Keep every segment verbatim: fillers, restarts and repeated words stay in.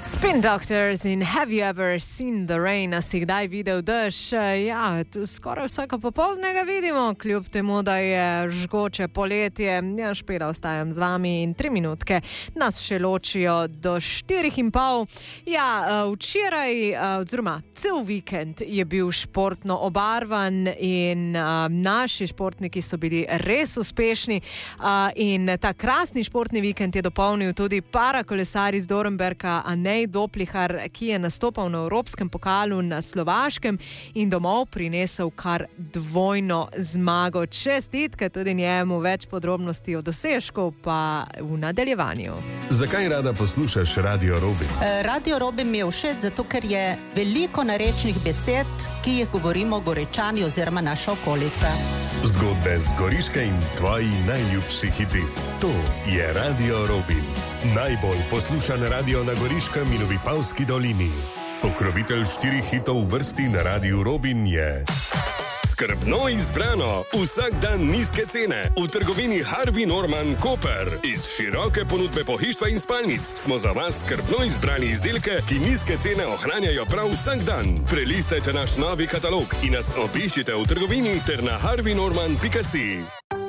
Spin Doctors in Have You Ever Seen the Rain? A si kdaj videl dež? Ja, tu skoraj vsako popoldne ga vidimo, kljub temu, da je žgoče poletje. Ja, Špela ostajam z vami in tri minutke nas še ločijo do štirih in pol. Ja, včeraj, oziroma cel vikend je bil športno obarvan in naši športniki so bili res uspešni in ta krasni športni vikend je dopolnil tudi parakolesar iz Dornberka, Anej Doplihar, ki je nastopal na Evropskem pokalu na Slovaškem in domov prinesel kar dvojno zmago. Čestitke tudi njemu, več podrobnosti o dosežku pa v nadaljevanju. Zakaj rada poslušaš Radio Robin? Radio Robin mi je všeč, zato ker je veliko narečnih besed, ki jih govorimo Goričani oziroma naša okolica. Zgodbe z Goriške in tvoji najljubši hiti. To je Radio Robin. Najbolj poslušan radio na Goriškem in v Vipavski dolini. Pokrovitelj štirih hitov v vrsti na Radiu Robin je... Skrbno izbrano, vsak dan nizke cene v trgovini Harvey Norman Koper. Iz široke ponudbe pohištva in spalnic smo za vas skrbno izbrali izdelke, ki nizke cene ohranjajo prav vsak dan. Prelistajte naš novi katalog in nas obiščite v trgovini ter na harvey norman pika si.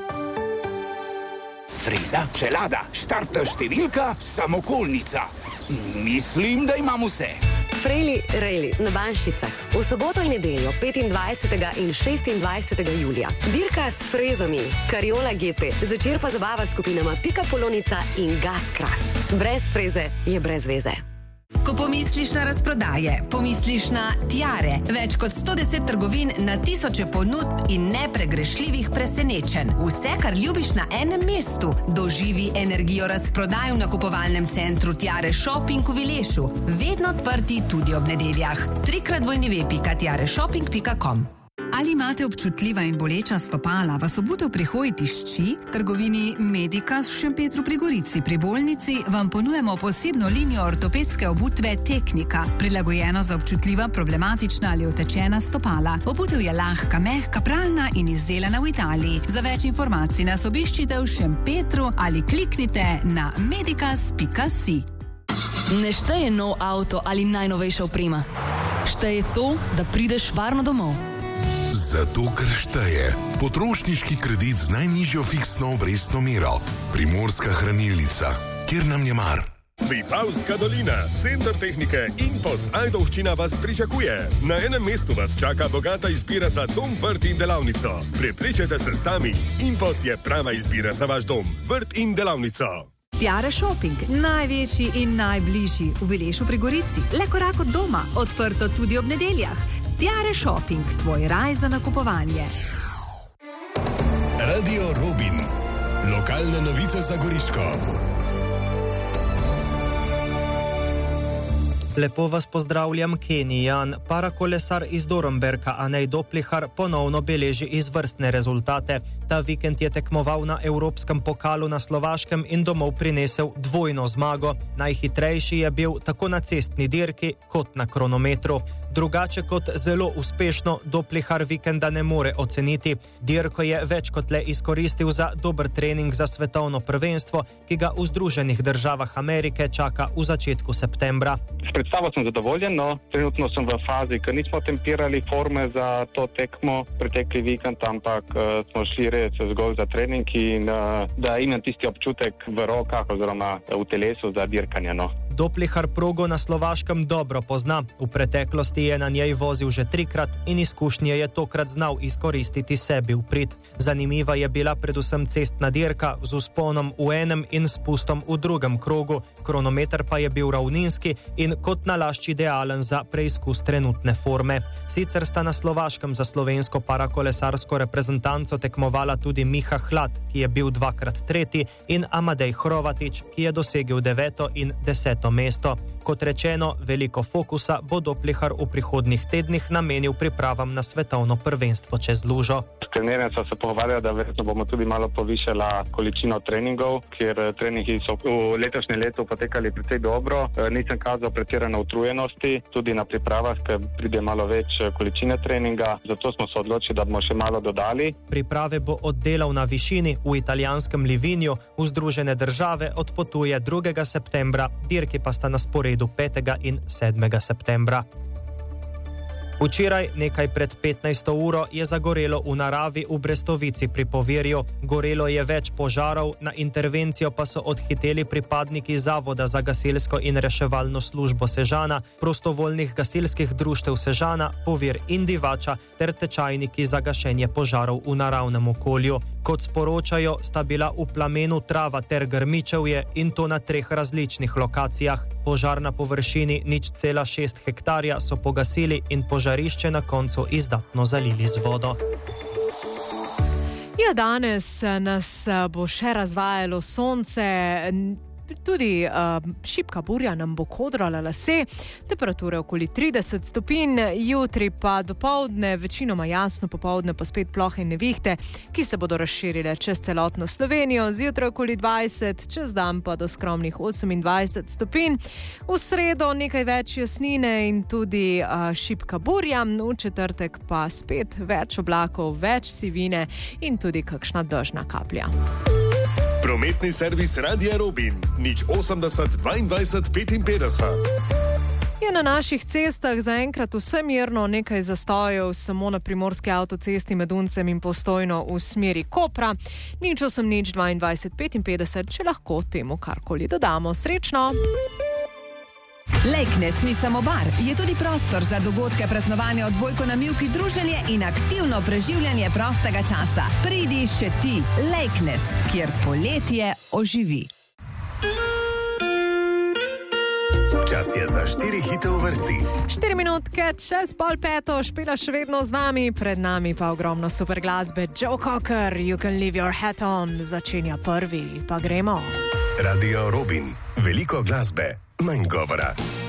Freza, čelada, štartna številka, samokolnica. Mislim, da imam vse. Frejli, rejli, na Banščicah. V soboto in nedeljo, petindvajsetega in šestindvajsetega julija. Dirka s frezami, Kariola G P, zvečer pa zabava s skupinama Pika Polonica in Gas Kras. Brez freze je brez veze. Ko pomisliš na razprodaje, pomisliš na Tiare. Več kot sto deset trgovin na tisoče ponudb in nepregrešljivih presenečenj. Vse, kar ljubiš na enem mestu. Doživi energijo razprodaj v nakupovalnem centru Tiare Shopping v Vilešu. Vedno odprti tudi ob nedeljah. trikrat dvojni ve pika tiare shopping pika com. Ali imate občutljiva in boleča stopala, vas obutev pri hoji tišči? Trgovini Medikas v Šempetru pri Gorici pri bolnici vam ponujemo posebno linijo ortopedske obutve Teknika, prilagojeno za občutljiva, problematična ali otečena stopala. Obutev je lahka, mehka, pralna in izdelana v Italiji. Za več informacij nas obiščite v Šempetru ali kliknite na medikas pika si. Ne šteje nov avto ali najnovejša oprema. Šteje to, da prideš varno domov. Zato, ker šteje potrošniški kredit z najnižjo fiksno obrestno mero. Primorska hranilnica, kjer nam je mar. Vipavska dolina, center tehnike Impos Ajdovščina vas pričakuje. Na enem mestu vas čaka bogata izbira za dom, vrt in delavnico. Prepričajte se sami, Impos je prava izbira za vaš dom, vrt in delavnico. Tiare Shopping, največji in najbližji v Vilešu pri Gorici. Le korak od doma, odprto tudi ob nedeljah. Tiare Shopping, tvoj raj za nakupovanje. Radio Robin, lokalne novice za Goriško. Lepo vas pozdravljam, Kenijan. Parakolesar iz Dornberka, Anej Doplihar, ponovno beleži izvrstne rezultate. Ta vikend je tekmoval na Evropskem pokalu na Slovaškem in domov prinesel dvojno zmago. Najhitrejši je bil tako na cestni dirki kot na kronometru. Drugače kot zelo uspešno Doplihar vikenda ne more oceniti. Dirko je več kot le izkoristil za dober trening za svetovno prvenstvo, ki ga v Združenih državah Amerike čaka v začetku septembra. S predstavo sem zadovoljen, no trenutno sem v fazi, ker nismo tempirali forme za to tekmo pretekli vikend, ampak uh, smo šli res zgolj za trening in uh, da imam tisti občutek v rokah oziroma v telesu za dirkanje, no. Doplihar progo na Slovaškem dobro pozna. V preteklosti je na njej vozil že trikrat in izkušnje je tokrat znal izkoristiti sebi v prid. Zanimiva je bila predvsem cestna dirka z vzponom v enem in spustom v drugem krogu. Kronometer pa je bil ravninski in kot nalašč idealen za preizkus trenutne forme. Sicer sta na Slovaškem za slovensko parakolesarsko reprezentanco tekmovala tudi Miha Hlad, ki je bil dvakrat tretji, in Amadej Hrovatič, ki je dosegel deveto in deseto mesto. Kot rečeno, veliko fokusa bo Doplihar v prihodnjih tednih namenil pripravam na svetovno prvenstvo čez lužo. S trenerjem sva se pogovarjala, da verjetno bomo tudi malo povišala količino treningov, ker treningi so v letošnjem letu potekali precej dobro. Nisem kazal pretirane utrujenosti, tudi na pripravah, ker pride malo več količine treninga, zato smo se odločili, da bomo še malo dodali. Priprave bo oddelal na višini v italijanskem Livinju, v Združene države odpotuje drugega septembra, dirki ponedeljki pa sta na sporedu petega in sedmega septembra. Včeraj, nekaj pred petnajsto uro, je zagorelo v naravi v Brestovici pri Povirju. Gorelo je več požarov, na intervencijo pa so odhiteli pripadniki Zavoda za gasilsko in reševalno službo Sežana, prostovoljnih gasilskih društev Sežana, Povir in Divača ter tečajniki za gašenje požarov v naravnem okolju. Kot sporočajo, sta bila v plamenu trava ter grmičevje in to na treh različnih lokacijah. Požar na površini nič cela šest hektarja so pogasili in požarišče na koncu izdatno zalili z vodo. Ja, danes nas bo še razvajalo sonce. Tudi uh, šibka burja nam bo kodrala lase, temperature okoli trideset stopinj, jutri pa dopoldne večinoma jasno, popoldne pa spet plohe in nevihte, ki se bodo razširile čez celotno Slovenijo, zjutraj okoli dvajset, čez dan pa do skromnih osemindvajset stopinj. V sredo nekaj več jasnine in tudi uh, šibka burja, v četrtek pa spet več oblakov, več sivine in tudi kakšna dežna kaplja. Prometni servis Radia Robin, nič osemdeset dvaindvajset petinpetdeset. Je na naših cestah zaenkrat vse mirno, nekaj zastojev samo na primorski avtocesti med Uncem in Postojno v smeri Kopra. Nič osem nič dvaindvajset petinpetdeset, če lahko temu karkoli dodamo. Srečno! Lejknes ni samo bar, je tudi prostor za dogodke, praznovanje, odbojko na mivki, druženje in aktivno preživljanje prostega časa. Pridi še ti, Lejknes, kjer poletje oživi. Čas je za štiri hite v vrsti. Štiri minutke, čez pol peto, Špela še vedno z vami, pred nami pa ogromno super glasbe. Joe Cocker, You Can Leave Your Hat On, začenja prvi, pa gremo. Radio Robin, veliko glasbe, manj govora.